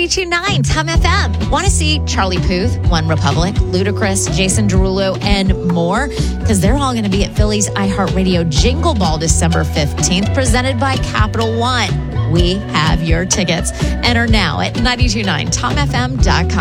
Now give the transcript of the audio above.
92.9 Tom FM. Want to see Charlie Puth, One Republic, Ludacris, Jason Derulo, and more? Because they're all going to be at Philly's iHeartRadio Jingle Ball December 15th, presented by Capital One. We have your tickets. Enter now at 92.9TomFM.com.